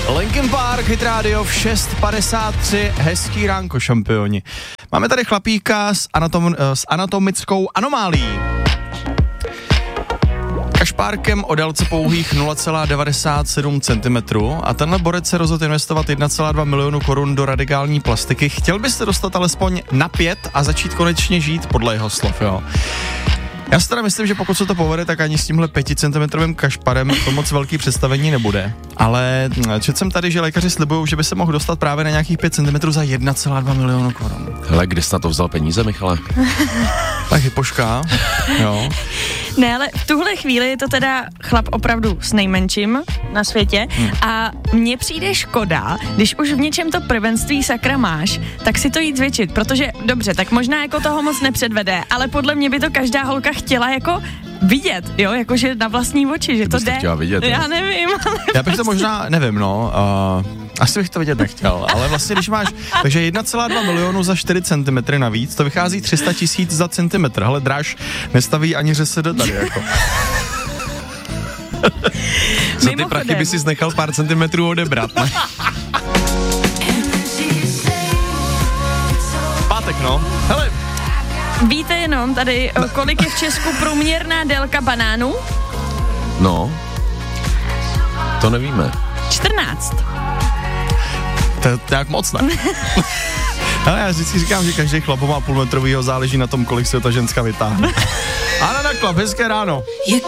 Linkin Park, Hit Radio v 6:53, hezký ránko, šampioni. Máme tady chlapíka s anatomickou anomálií. Kašpárkem o délce pouhých 0,97 cm a tenhle borec se rozhodl investovat 1,2 milionu korun do radikální plastiky. Chtěl byste dostat alespoň na 5 a začít konečně žít, podle jeho slov, jo. Já si teda myslím, že pokud se to povede, tak ani s tímhle 5 cm kašparem to moc velký představení nebude. Ale četl jsem tady, že lékaři slibují, že by se mohl dostat právě na nějakých 5 cm za 1,2 milionu korun. Hele, kde jsi na to vzal peníze, Michale? Tak hypoška, jo. Ne, ale v tuhle chvíli je to teda chlap opravdu s nejmenším na světě a mně přijde škoda, když už v něčem to prvenství sakra máš, tak si to jít zvětšit, protože dobře, tak možná jako toho moc nepředvede, ale podle mě by to každá holka chtěla jako vidět, jo, jakože na vlastní oči, že to jde. Chtěla vidět, já nevím. Ale Já bych to možná, nevím, no, asi bych to vidět nechtěl, ale vlastně když máš, takže 1,2 milionu za 4 cm navíc, to vychází 300 000 za centimetr, hele, dráž nestaví ani ŘSD tady, jako. Za ty prachy by si nechal pár centimetrů odebrat, ne? Pátek, no, hele. Víte jenom tady, kolik je v Česku průměrná délka banánů? No, to nevíme. 14. To je jak moc, ne? Ale já vždycky říkám, že každý chlap má půlmetrovýho, záleží na tom, kolik se ta ženská vytáhne. Anna Klap, hezké ráno.